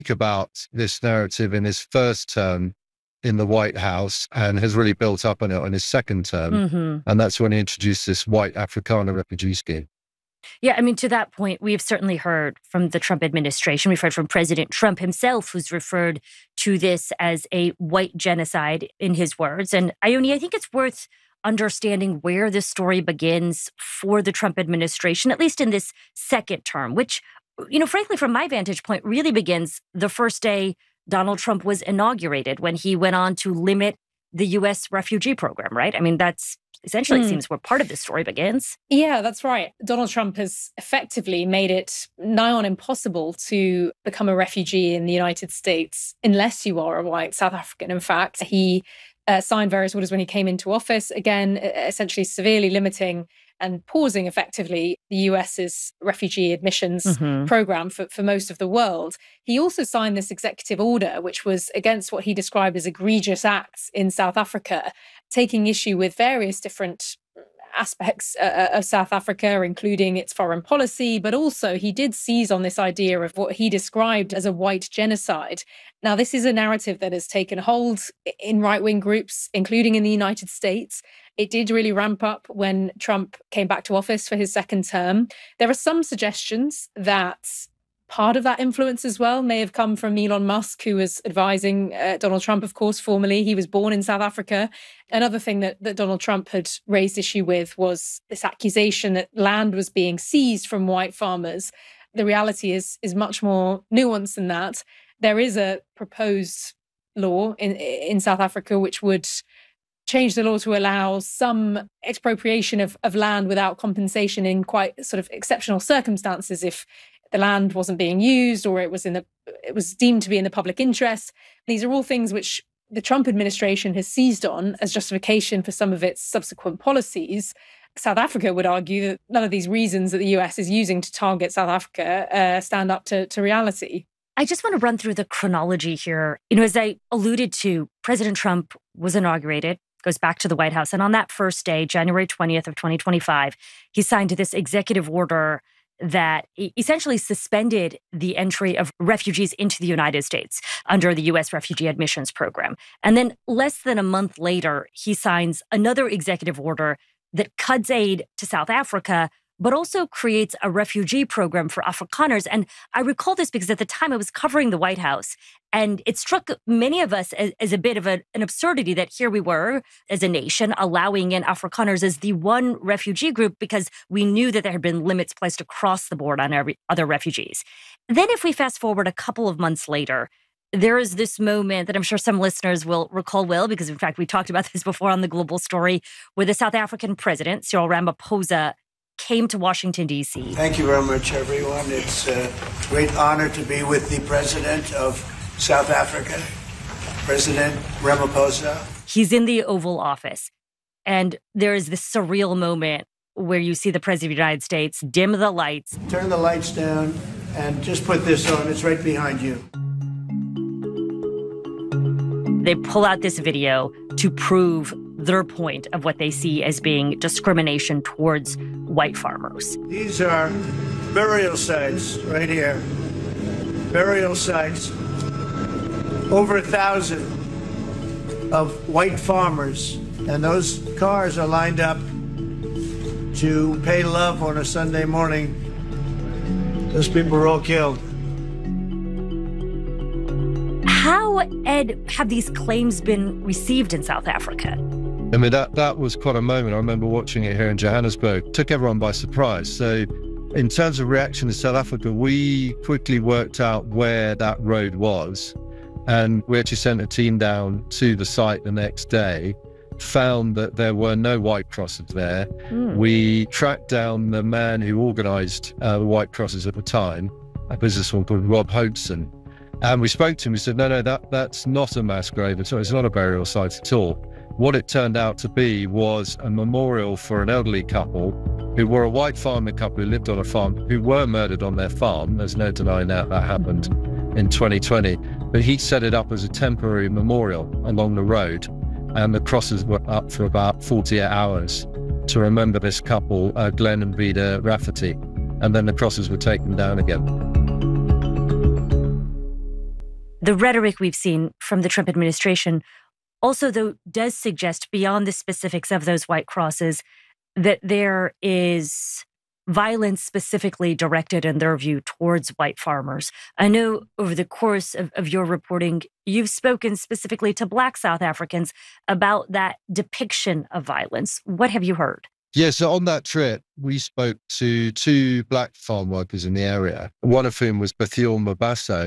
about this narrative in his first term in the White House and has really built up on it in his second term. Mm-hmm. And that's when he introduced this white Afrikaner refugee scheme. Yeah, I mean, to that point, we've certainly heard from the Trump administration. We've heard from President Trump himself, who's referred to this as a white genocide, in his words. And Ione, I think it's worth understanding where this story begins for the Trump administration, at least in this second term, which, frankly, from my vantage point, really begins the first day Donald Trump was inaugurated, when he went on to limit the U.S. refugee program, right? I mean, that's essentially, it seems, where part of this story begins. Yeah, that's right. Donald Trump has effectively made it nigh on impossible to become a refugee in the United States unless you are a white South African. In fact, he signed various orders when he came into office, again, essentially severely limiting and pausing effectively the US's refugee admissions program for most of the world. He also signed this executive order, which was against what he described as egregious acts in South Africa, taking issue with various different aspects of South Africa, including its foreign policy, but also he did seize on this idea of what he described as a white genocide. Now, this is a narrative that has taken hold in right-wing groups, including in the United States. It did really ramp up when Trump came back to office for his second term. There are some suggestions that part of that influence as well may have come from Elon Musk, who was advising Donald Trump, of course, formerly. He was born in South Africa. Another thing that Donald Trump had raised issue with was this accusation that land was being seized from white farmers. The reality is much more nuanced than that. There is a proposed law in South Africa which would change the law to allow some expropriation of land without compensation in quite sort of exceptional circumstances, if the land wasn't being used or it was deemed to be in the public interest. These are all things which the Trump administration has seized on as justification for some of its subsequent policies. South Africa would argue that none of these reasons that the US is using to target South Africa stand up to reality. I just want to run through the chronology here. As I alluded to, President Trump was inaugurated, goes back to the White House. And on that first day, January 20th of 2025, he signed this executive order that essentially suspended the entry of refugees into the United States under the U.S. refugee admissions program. And then less than a month later, he signs another executive order that cuts aid to South Africa, but also creates a refugee program for Afrikaners. And I recall this because at the time I was covering the White House, and it struck many of us as a bit of an absurdity that here we were as a nation allowing in Afrikaners as the one refugee group because we knew that there had been limits placed across the board on other refugees. Then if we fast forward a couple of months later, there is this moment that I'm sure some listeners will recall well, because in fact we talked about this before on The Global Story, where the South African president, Cyril Ramaphosa, came to Washington, D.C. Thank you very much, everyone. It's a great honor to be with the president of South Africa, President Ramaphosa. He's in the Oval Office, and there is this surreal moment where you see the president of the United States dim the lights. Turn the lights down and just put this on. It's right behind you. They pull out this video to prove their point of what they see as being discrimination towards white farmers. These are burial sites right here. Burial sites. Over 1,000 of white farmers. And those cars are lined up to pay love on a Sunday morning. Those people were all killed. How, Ed, have these claims been received in South Africa? I mean, that was quite a moment. I remember watching it here in Johannesburg. Took everyone by surprise. So in terms of reaction in South Africa, we quickly worked out where that road was. And we actually sent a team down to the site the next day, found that there were no white crosses there. We tracked down the man who organised the white crosses at the time, a businessman called Rob Hopeson. And we spoke to him. We said, no, that's not a mass grave at all. It's not a burial site at all. What it turned out to be was a memorial for an elderly couple who were a white farming couple who lived on a farm, who were murdered on their farm. There's no denying that happened in 2020. But he set it up as a temporary memorial along the road. And the crosses were up for about 48 hours to remember this couple, Glenn and Vida Rafferty. And then the crosses were taken down again. The rhetoric we've seen from the Trump administration also, though, does suggest, beyond the specifics of those white crosses, that there is violence specifically directed, in their view, towards white farmers. I know over the course of your reporting, you've spoken specifically to Black South Africans about that depiction of violence. What have you heard? Yeah, so on that trip, we spoke to 2 Black farm workers in the area, one of whom was Bethuel Mabaso.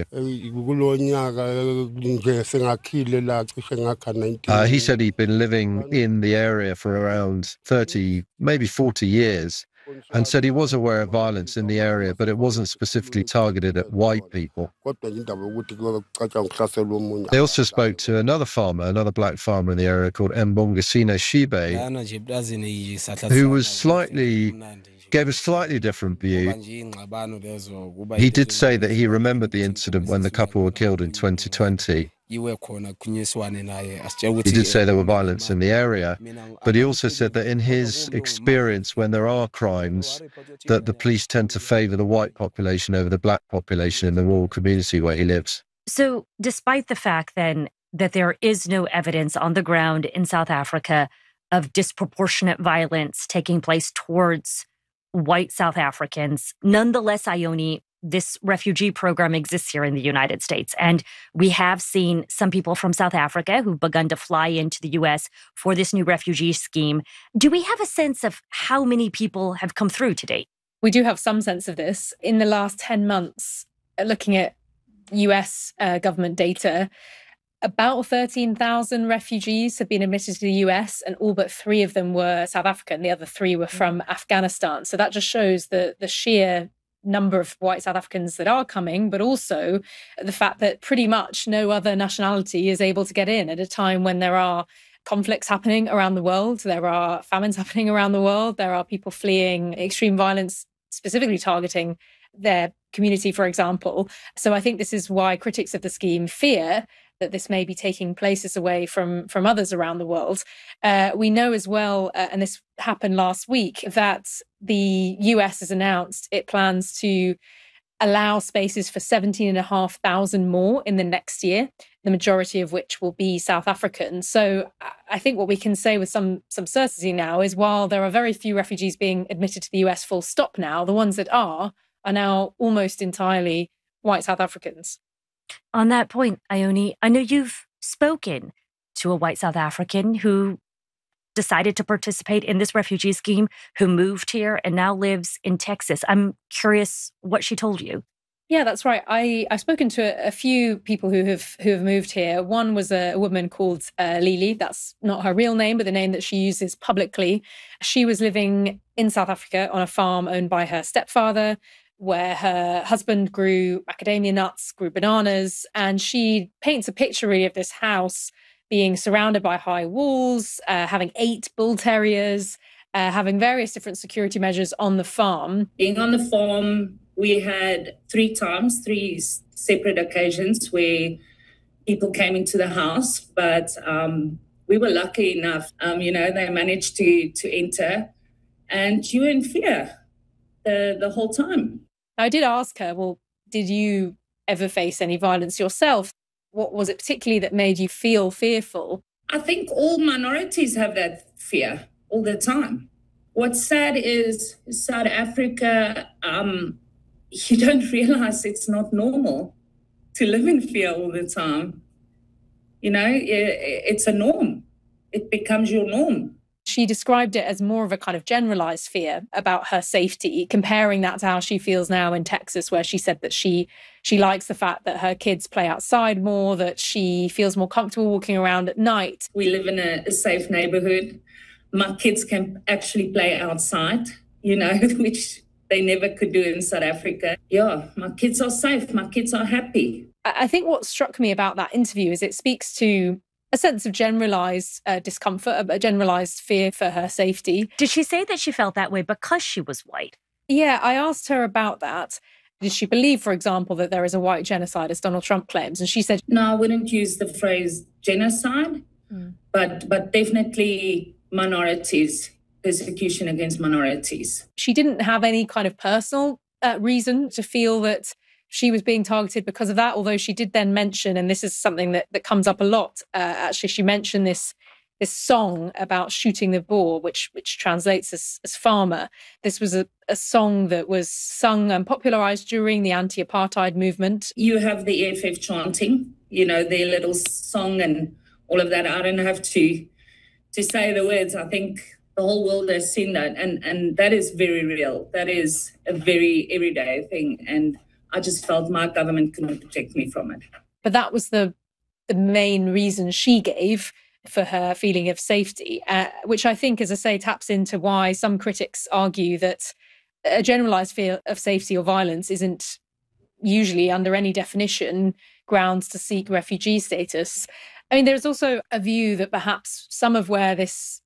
He said he'd been living in the area for around 30, maybe 40 years, and said he was aware of violence in the area, but it wasn't specifically targeted at white people. They also spoke to another farmer, another Black farmer in the area called Mbongasine Shibe, who gave a slightly different view. He did say that he remembered the incident when the couple were killed in 2020. He did say there were violence in the area, but he also said that in his experience, when there are crimes, that the police tend to favour the white population over the Black population in the rural community where he lives. So despite the fact, then, that there is no evidence on the ground in South Africa of disproportionate violence taking place towards white South Africans, nonetheless, Ione, this refugee program exists here in the United States. And we have seen some people from South Africa who've begun to fly into the U.S. for this new refugee scheme. Do we have a sense of how many people have come through to date? We do have some sense of this. In the last 10 months, looking at US government data, about 13,000 refugees have been admitted to the US, and all but 3 of them were South African. The other 3 were from Afghanistan. So that just shows the sheer number of white South Africans that are coming, but also the fact that pretty much no other nationality is able to get in at a time when there are conflicts happening around the world, there are famines happening around the world, there are people fleeing extreme violence, specifically targeting their community, for example. So I think this is why critics of the scheme fear that this may be taking places away from others around the world. We know as well, and this happened last week, that the US has announced it plans to allow spaces for 17,500 more in the next year, the majority of which will be South African. So I think what we can say with some certainty now is, while there are very few refugees being admitted to the US full stop now, the ones that are now almost entirely white South Africans. On that point, Ione, I know you've spoken to a white South African who decided to participate in this refugee scheme, who moved here and now lives in Texas. I'm curious what she told you. Yeah, that's right. I've spoken to a few people who have moved here. One was a woman called Lili. That's not her real name, but the name that she uses publicly. She was living in South Africa on a farm owned by her stepfather, where her husband grew macadamia nuts, grew bananas, and she paints a picture really of this house being surrounded by high walls, having 8 bull terriers, having various different security measures on the farm. Being on the farm, we had 3 separate occasions where people came into the house, but we were lucky enough, they managed to enter, and you were in fear the whole time. I did ask her, well, did you ever face any violence yourself? What was it particularly that made you feel fearful? I think all minorities have that fear all the time. What's sad is South Africa, you don't realize it's not normal to live in fear all the time. It's a norm. It becomes your norm. She described it as more of a kind of generalized fear about her safety, comparing that to how she feels now in Texas, where she said that she likes the fact that her kids play outside more, that she feels more comfortable walking around at night. We live in a safe neighborhood. My kids can actually play outside, which they never could do in South Africa. Yeah, my kids are safe. My kids are happy. I think what struck me about that interview is it speaks to a sense of generalized discomfort, a generalized fear for her safety. Did she say that she felt that way because she was white? Yeah, I asked her about that. Did she believe, for example, that there is a white genocide, as Donald Trump claims? And she said, no, I wouldn't use the phrase genocide, but definitely minorities, persecution against minorities. She didn't have any kind of personal reason to feel that she was being targeted because of that, although she did then mention, and this is something that comes up a lot, actually, she mentioned this song about shooting the boar, which translates as farmer. This was a song that was sung and popularized during the anti-apartheid movement. You have the EFF chanting, their little song and all of that. I don't have to say the words. I think the whole world has seen that. And that is very real. That is a very everyday thing. And I just felt my government couldn't protect me from it. But that was the main reason she gave for her feeling of safety, which I think, as I say, taps into why some critics argue that a generalized fear of safety or violence isn't usually, under any definition, grounds to seek refugee status. I mean, there's also a view that perhaps some of where this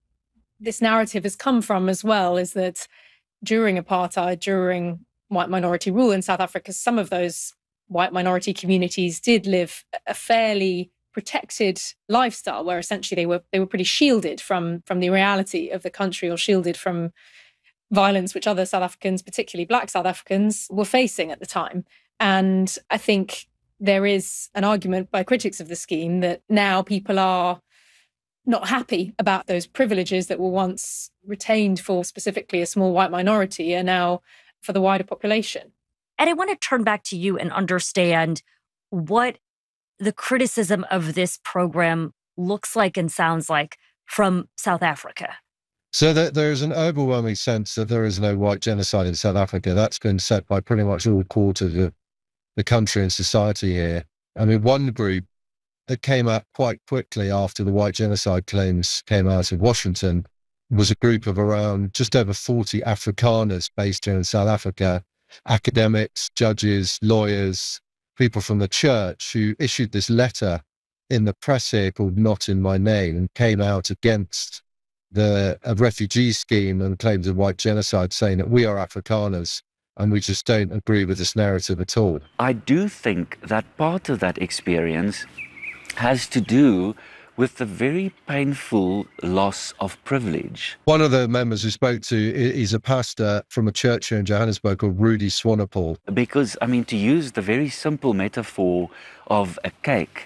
narrative has come from as well is that during apartheid, during white minority rule in South Africa, some of those white minority communities did live a fairly protected lifestyle where essentially they were pretty shielded from the reality of the country, or shielded from violence which other South Africans, particularly Black South Africans, were facing at the time. And I think there is an argument by critics of the scheme that now people are not happy about those privileges that were once retained for specifically a small white minority are now for the wider population. And I want to turn back to you and understand what the criticism of this program looks like and sounds like from South Africa. So there is an overwhelming sense that there is no white genocide in South Africa. That's been said by pretty much all quarters of the country and society here. I mean, one group that came out quite quickly after the white genocide claims came out of Washington was a group of around just over 40 Afrikaners based here in South Africa, academics, judges, lawyers, people from the church, who issued this letter in the press here called Not in My Name, and came out against the refugee scheme and claims of white genocide, saying that we are Afrikaners and we just don't agree with this narrative at all. I do think that part of that experience has to do with the very painful loss of privilege. One of the members who spoke to is a pastor from a church here in Johannesburg called Rudy Swanepoel. Because, I mean, to use the very simple metaphor of a cake,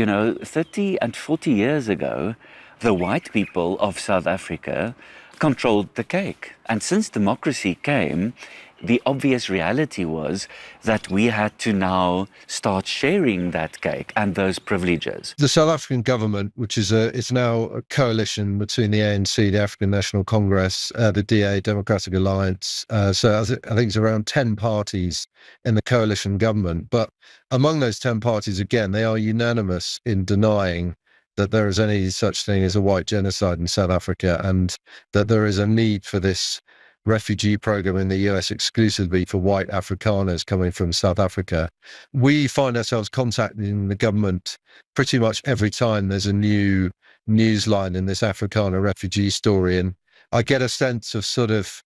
30 and 40 years ago, the white people of South Africa controlled the cake. And since democracy came, the obvious reality was that we had to now start sharing that cake and those privileges. The South African government, which is it's now a coalition between the ANC, the African National Congress, the DA, Democratic Alliance. So I think it's around 10 parties in the coalition government. But among those 10 parties, again, they are unanimous in denying that there is any such thing as a white genocide in South Africa, and that there is a need for this refugee program in the US exclusively for white Afrikaners coming from South Africa. We find ourselves contacting the government pretty much every time there's a new news line in this Afrikaner refugee story. And I get a sense of sort of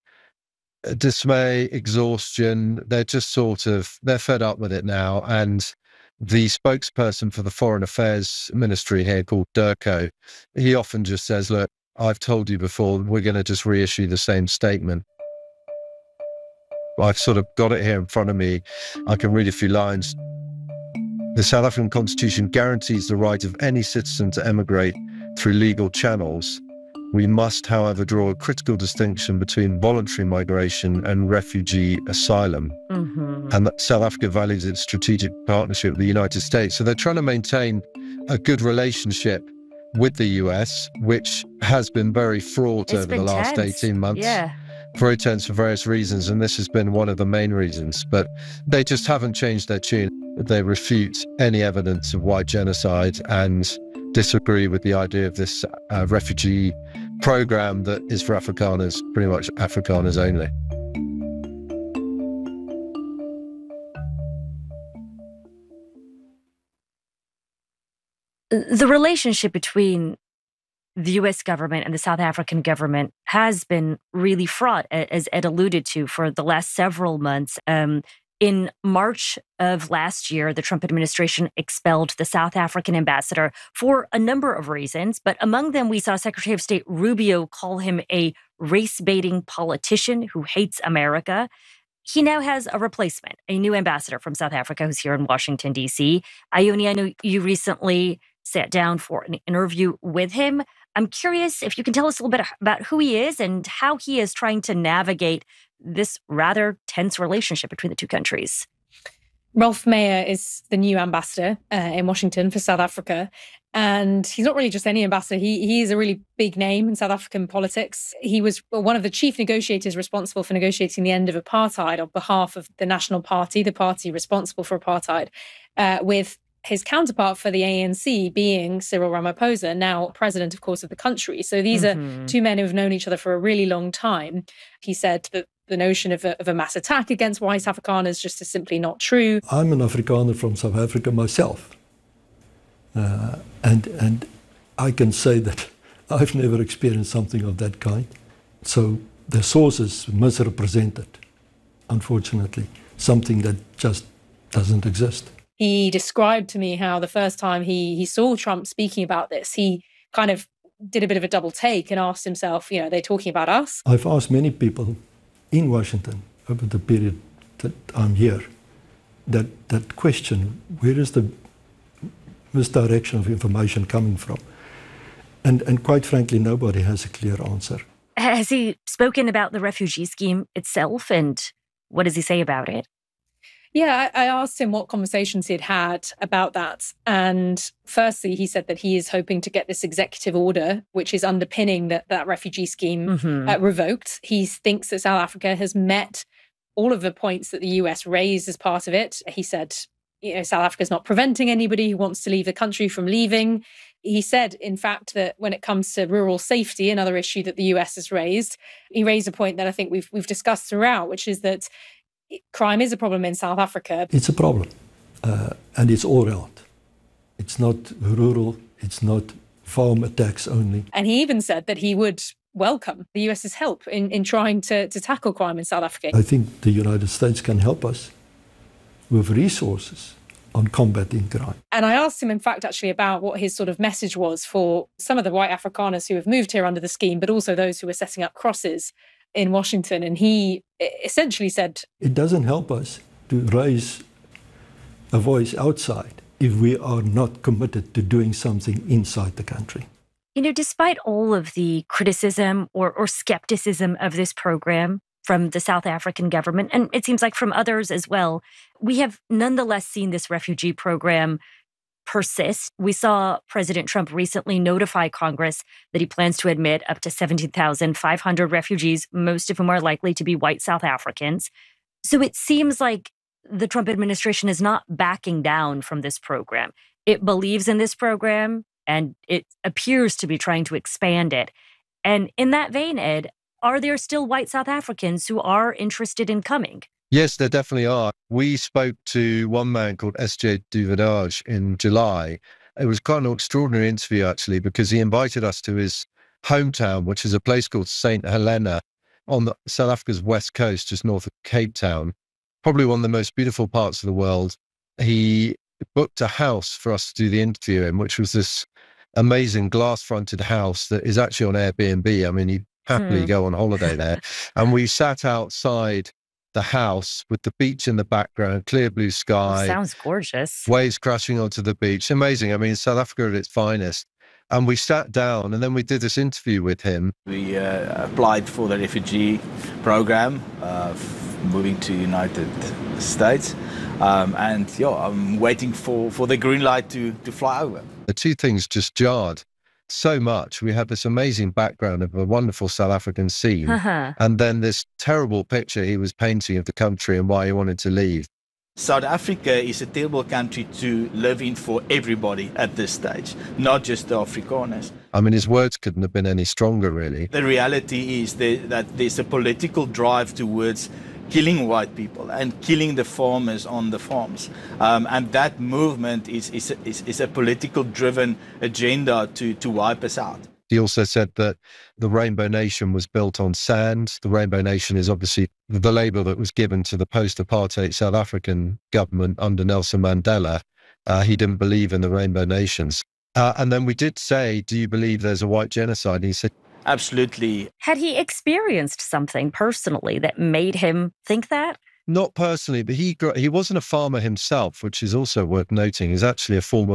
dismay, exhaustion. They're just they're fed up with it now. And the spokesperson for the Foreign Affairs Ministry here, called Durko, he often just says, look, I've told you before, we're going to just reissue the same statement. I've sort of got it here in front of me. I can read a few lines. The South African Constitution guarantees the right of any citizen to emigrate through legal channels. We must, however, draw a critical distinction between voluntary migration and refugee asylum. Mm-hmm. And that South Africa values its strategic partnership with the United States. So they're trying to maintain a good relationship with the US, which has been very fraught over the last 18 months. Yeah. Very tense for various reasons, and this has been one of the main reasons. But they just haven't changed their tune. They refute any evidence of white genocide and disagree with the idea of this refugee program that is for Afrikaners, pretty much Afrikaners only. The relationship between the US government and the South African government has been really fraught, as Ed alluded to, for the last several months. In March of last year, the Trump administration expelled the South African ambassador for a number of reasons, but among them, we saw Secretary of State Rubio call him a race-baiting politician who hates America. he now has a replacement, a new ambassador from South Africa who's here in Washington, D.C. Ione, I know you recently sat down for an interview with him. I'm curious if you can tell us a little bit about who he is and how he is trying to navigate this rather tense relationship between the two countries. Rolf Meyer is the new ambassador in Washington for South Africa. And he's not really just any ambassador. He is a really big name in South African politics. He was one of the chief negotiators responsible for negotiating the end of apartheid on behalf of the National Party, the party responsible for apartheid, with his counterpart for the ANC being Cyril Ramaphosa, now president, of course, of the country. So these are two men who've known each other for a really long time. He said that the notion of a mass attack against white Afrikaners just is simply not true. I'm an Afrikaner from South Africa myself. And I can say that I've never experienced something of that kind. So the source is misrepresented, unfortunately, something that just doesn't exist. He described to me how the first time he saw Trump speaking about this, he kind of did a bit of a double take and asked himself, you know, they're talking about us. I've asked many people in Washington over the period that I'm here, that question, where is the misdirection of information coming from? And quite frankly, nobody has a clear answer. Has he spoken about the refugee scheme itself, and what does he say about it? Yeah, I asked him what conversations he'd had about that. And firstly, he said that he is hoping to get this executive order, which is underpinning that refugee scheme, revoked. He thinks that South Africa has met all of the points that the US raised as part of it. He said, you know, South Africa's not preventing anybody who wants to leave the country from leaving. He said, in fact, that when it comes to rural safety, another issue that the US has raised, he raised a point that I think we've discussed throughout, which is that crime is a problem in South Africa. It's a problem, and it's all around. It's not rural, it's not farm attacks only. And he even said that he would welcome the US's help in trying to tackle crime in South Africa. I think the United States can help us with resources on combating crime. And I asked him, in fact, actually about what his sort of message was for some of the white Afrikaners who have moved here under the scheme, but also those who are setting up crosses in Washington. And he essentially said, it doesn't help us to raise a voice outside if we are not committed to doing something inside the country. You know, despite all of the criticism or skepticism of this program from the South African government, and it seems like from others as well, we have nonetheless seen this refugee program persist. We saw President Trump recently notify Congress that he plans to admit up to 17,500 refugees, most of whom are likely to be white South Africans. So it seems like the Trump administration is not backing down from this program. It believes in this program, and it appears to be trying to expand it. And in that vein, Ed, are there still white South Africans who are interested in coming? Yes, there definitely are. We spoke to one man called S.J. Duvidage in July. It was quite an extraordinary interview, actually, because he invited us to his hometown, which is a place called St. Helena on South Africa's west coast, just north of Cape Town. Probably one of the most beautiful parts of the world. He booked a house for us to do the interview in, which was this amazing glass-fronted house that is actually on Airbnb. I mean, you happily go on holiday there. And we sat outside the house with the beach in the background, clear blue sky. Sounds gorgeous. Waves crashing onto the beach. Amazing. I mean, South Africa at its finest. And we sat down and then we did this interview with him. We applied for the refugee program, moving to United States. And I'm waiting for the green light to fly over. The two things just jarred so much. We had this amazing background of a wonderful South African scene, and then this terrible picture he was painting of the country and why he wanted to leave. South Africa is a terrible country to live in for everybody at this stage, not just the Afrikaners. I mean, his words couldn't have been any stronger, really. The reality is that there's a political drive towards killing white people and killing the farmers on the farms. And that movement is a political-driven agenda to wipe us out. He also said that the Rainbow Nation was built on sand. The Rainbow Nation is obviously the label that was given to the post-apartheid South African government under Nelson Mandela. He didn't believe in the Rainbow Nations. And then we did say, do you believe there's a white genocide? And he said, absolutely. Had he experienced something personally that made him think that? Not personally, but he wasn't a farmer himself, which is also worth noting. He's actually a former